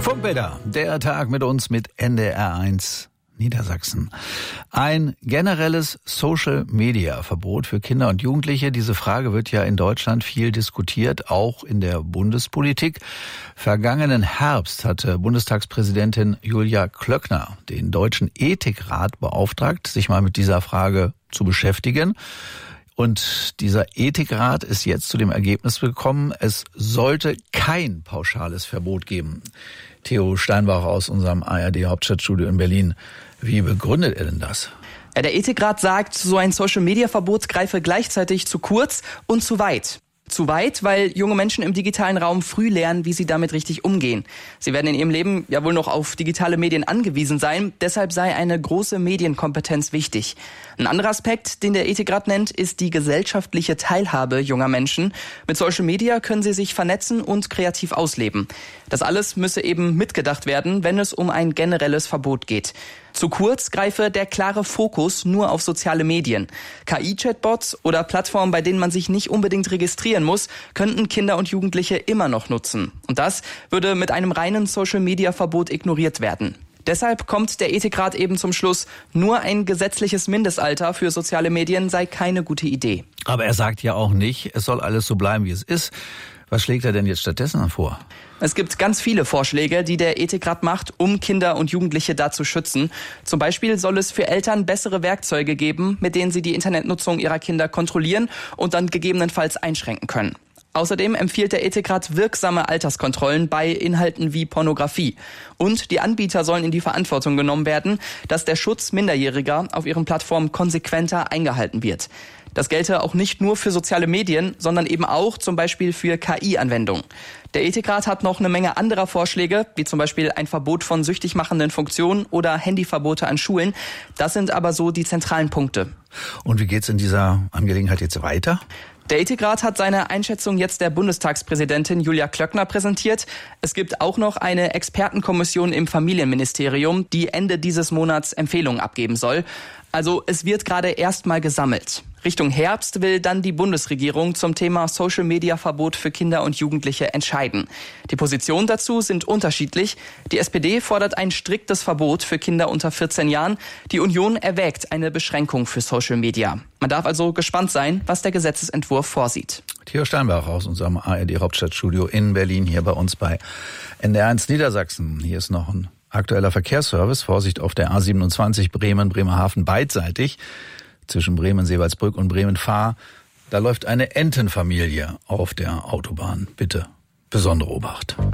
Funkwetter, der Tag mit uns mit NDR1 Niedersachsen. Ein generelles Social-Media-Verbot für Kinder und Jugendliche. Diese Frage wird ja in Deutschland viel diskutiert, auch in der Bundespolitik. Vergangenen Herbst hatte Bundestagspräsidentin Julia Klöckner den Deutschen Ethikrat beauftragt, sich mal mit dieser Frage zu beschäftigen. Und dieser Ethikrat ist jetzt zu dem Ergebnis gekommen, es sollte kein pauschales Verbot geben. Theo Steinbach aus unserem ARD-Hauptstadtstudio in Berlin. Wie begründet er denn das? Der Ethikrat sagt, so ein Social-Media-Verbot greife gleichzeitig zu kurz und zu weit. Zu weit, weil junge Menschen im digitalen Raum früh lernen, wie sie damit richtig umgehen. Sie werden in ihrem Leben ja wohl noch auf digitale Medien angewiesen sein. Deshalb sei eine große Medienkompetenz wichtig. Ein anderer Aspekt, den der Ethikrat nennt, ist die gesellschaftliche Teilhabe junger Menschen. Mit Social Media können sie sich vernetzen und kreativ ausleben. Das alles müsse eben mitgedacht werden, wenn es um ein generelles Verbot geht. Zu kurz greife der klare Fokus nur auf soziale Medien. KI-Chatbots oder Plattformen, bei denen man sich nicht unbedingt registrieren muss, könnten Kinder und Jugendliche immer noch nutzen. Und das würde mit einem reinen Social-Media-Verbot ignoriert werden. Deshalb kommt der Ethikrat eben zum Schluss, nur ein gesetzliches Mindestalter für soziale Medien sei keine gute Idee. Aber er sagt ja auch nicht, es soll alles so bleiben, wie es ist. Was schlägt er denn jetzt stattdessen vor? Es gibt ganz viele Vorschläge, die der Ethikrat macht, um Kinder und Jugendliche da zu schützen. Zum Beispiel soll es für Eltern bessere Werkzeuge geben, mit denen sie die Internetnutzung ihrer Kinder kontrollieren und dann gegebenenfalls einschränken können. Außerdem empfiehlt der Ethikrat wirksame Alterskontrollen bei Inhalten wie Pornografie. Und die Anbieter sollen in die Verantwortung genommen werden, dass der Schutz Minderjähriger auf ihren Plattformen konsequenter eingehalten wird. Das gelte auch nicht nur für soziale Medien, sondern eben auch zum Beispiel für KI-Anwendungen. Der Ethikrat hat noch eine Menge anderer Vorschläge, wie zum Beispiel ein Verbot von süchtig machenden Funktionen oder Handyverbote an Schulen. Das sind aber so die zentralen Punkte. Und wie geht's in dieser Angelegenheit jetzt weiter? Der Ethikrat hat seine Einschätzung jetzt der Bundestagspräsidentin Julia Klöckner präsentiert. Es gibt auch noch eine Expertenkommission im Familienministerium, die Ende dieses Monats Empfehlungen abgeben soll. Also es wird gerade erstmal gesammelt. Richtung Herbst will dann die Bundesregierung zum Thema Social-Media-Verbot für Kinder und Jugendliche entscheiden. Die Positionen dazu sind unterschiedlich. Die SPD fordert ein striktes Verbot für Kinder unter 14 Jahren. Die Union erwägt eine Beschränkung für Social Media. Man darf also gespannt sein, was der Gesetzesentwurf vorsieht. Theo Steinbach aus unserem ARD-Hauptstadtstudio in Berlin, hier bei uns bei NDR1 Niedersachsen. Hier ist noch ein aktueller Verkehrsservice. Vorsicht auf der A27 Bremen-Bremerhaven beidseitig. Zwischen Bremen-Seewaldsbrück und Bremen-Fahr. Da läuft eine Entenfamilie auf der Autobahn. Bitte besondere Obacht.